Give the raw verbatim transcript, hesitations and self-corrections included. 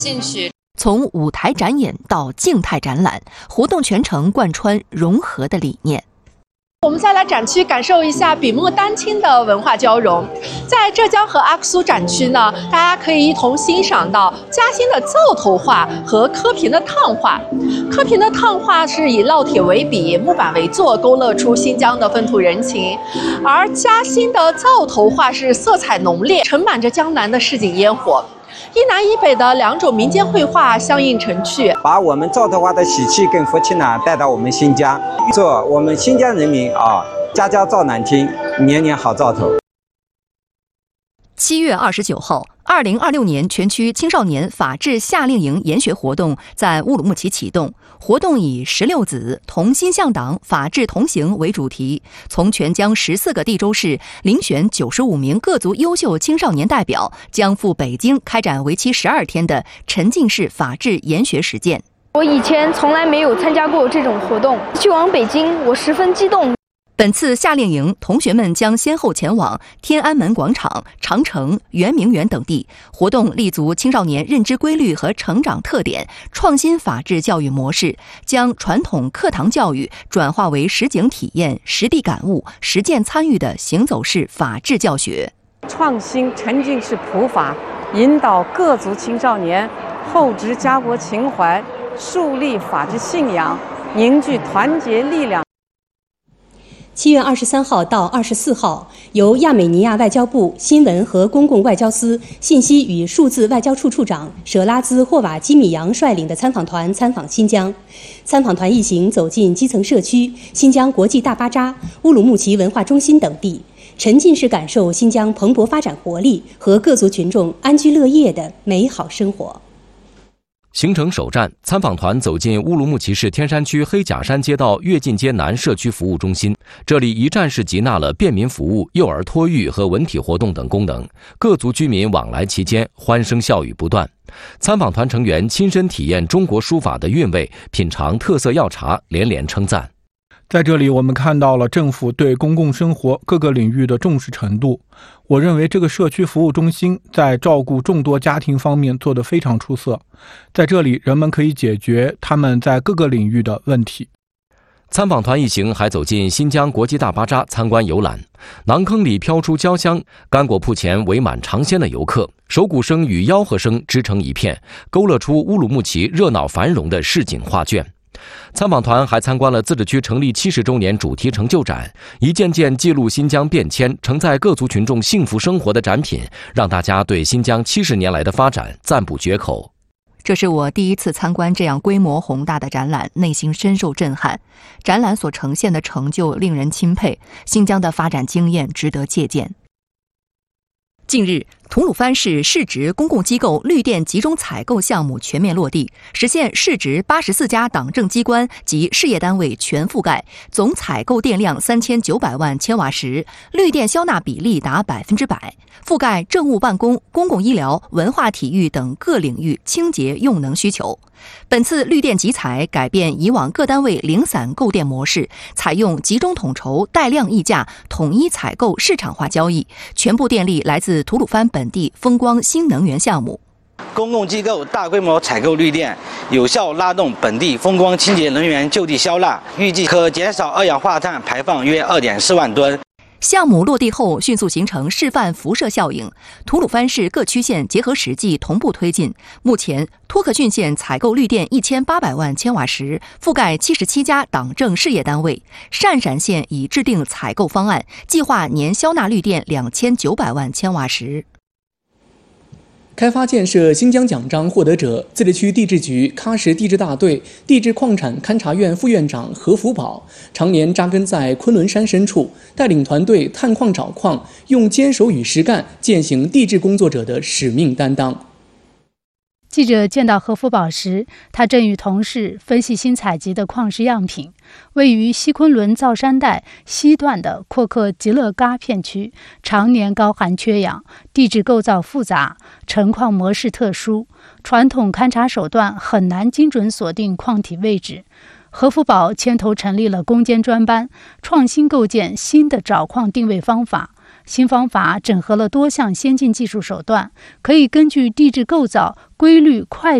进去。 从舞台展演到静态展览，活动全程贯穿融合的理念。 我们再来展区感受一下笔墨丹青的文化交融。在浙江和阿克苏展区呢，大家可以一同欣赏到嘉兴的灶头画和柯平的烫画。柯平的烫画是以烙铁为笔，木板为座，勾勒出新疆的风土人情；而嘉兴的灶头画是色彩浓烈，盛满着江南的市井烟火。一南一北的两种民间绘画相映成趣， 把我们灶头画的喜气跟福气呢带到我们新疆，做我们新疆人民啊，家家灶难听，年年好灶头。 七月二十九号，二零二六年全区青少年法治夏令营研学活动在乌鲁木齐启动。活动以“十六子同心向党，法治同行”为主题，从全疆十四个地州市遴选九十五名各族优秀青少年代表，将赴北京开展为期十二天的沉浸式法治研学实践。 我以前从来没有参加过这种活动，去往北京，我十分激动。 本次夏令营，同学们将先后前往天安门广场、长城、圆明园等地。活动立足青少年认知规律和成长特点，创新法治教育模式，将传统课堂教育转化为实景体验、实地感悟、实践参与的行走式法治教学。 创新沉浸式普法，引导各族青少年厚植家国情怀，树立法治信仰，凝聚团结力量。 七月二十三号到二十四号，由亚美尼亚外交部新闻和公共外交司信息与数字外交处处长舍拉兹霍瓦基米扬率领的参访团参访新疆。参访团一行走进基层社区、新疆国际大巴扎、乌鲁木齐文化中心等地，沉浸式感受新疆蓬勃发展活力和各族群众安居乐业的美好生活。 行程首站，参访团走进乌鲁木齐市天山区黑甲山街道跃进街南社区服务中心，这里一站式集纳了便民服务、幼儿托育和文体活动等功能，各族居民往来其间，欢声笑语不断。参访团成员亲身体验中国书法的韵味，品尝特色药茶，连连称赞。 在这里我们看到了政府对公共生活各个领域的重视程度。我认为这个社区服务中心在照顾众多家庭方面做得非常出色，在这里人们可以解决他们在各个领域的问题。 参访团一行还走进新疆国际大巴扎参观游览，馕坑里飘出焦香，干果铺前围满尝鲜的游客，手鼓声与吆喝声织成一片，勾勒出乌鲁木齐热闹繁荣的市井画卷。参访团还参观了自治区成立七十周年主题成就展，一件件记录新疆变迁、承载各族群众幸福生活的展品，让大家对新疆七十年来的发展赞不绝口。 这是我第一次参观这样规模宏大的展览，内心深受震撼。展览所呈现的成就令人钦佩，新疆的发展经验值得借鉴。近日，吐鲁番市市直公共机构绿电集中采购项目全面落地，实现市直八十四家党政机关及事业单位全覆盖，总采购电量三千九百万千瓦时，绿电消纳比例达百分之百，覆盖政务办公、公共医疗、文化体育等各领域清洁用能需求。本次绿电集采改变以往各单位零散购电模式，采用集中统筹、带量议价、统一采购、市场化交易，全部电力来自吐鲁番本地风光新能源项目。 公共机构大规模采购绿电，有效拉动本地风光清洁能源就地消纳，预计可减少二氧化碳排放约 二点四万吨。 项目落地后，迅速形成示范辐射效应。吐鲁番市各区县结合实际同步推进。目前，托克逊县采购绿电一千八百万千瓦时，覆盖七十七家党政事业单位。鄯善县已制定采购方案，计划年消纳绿电两千九百万千瓦时。 开发建设新疆奖章获得者，自治区地质局喀什地质大队地质矿产勘察院副院长何福宝，常年扎根在昆仑山深处，带领团队探矿找矿，用坚守与实干践行地质工作者的使命担当。 记者见到何福宝时，他正与同事分析新采集的矿石样品。位于西昆仑造山带西段的阔克吉勒嘎片区，常年高寒缺氧，地质构造复杂，沉矿模式特殊，传统勘察手段很难精准锁定矿体位置。何福宝牵头成立了攻坚专班，创新构建新的找矿定位方法， 新方法整合了多项先进技术手段，可以根据地质构造规律快